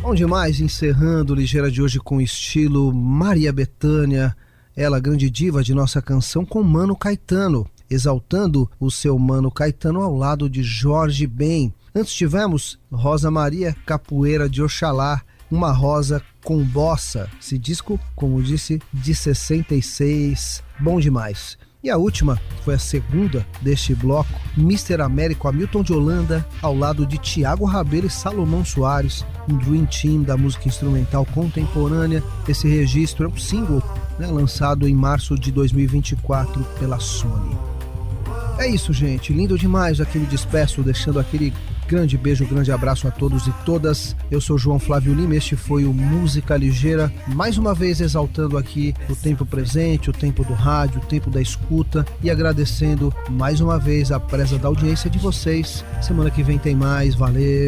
Bom demais, encerrando o Ligeira de hoje com estilo Maria Bethânia, ela grande diva de nossa canção, com Mano Caetano, exaltando o seu Mano Caetano ao lado de Jorge Ben. Antes tivemos Rosa Maria, Capoeira de Oxalá, uma rosa com bossa, esse disco, como disse, de 66, bom demais. E a última foi a segunda deste bloco, Mr. Américo Hamilton de Holanda, ao lado de Tiago Rabelo e Salomão Soares, um Dream Team da música instrumental contemporânea. Esse registro é um single, né, lançado em março de 2024 pela Sony. É isso, gente, lindo demais. Aqui me despeço, deixando aquele grande beijo, grande abraço a todos e todas. Eu sou João Flávio Lima, este foi o Música Ligeira, mais uma vez exaltando aqui o tempo presente, o tempo do rádio, o tempo da escuta e agradecendo mais uma vez a presa da audiência de vocês. Semana que vem tem mais, valeu!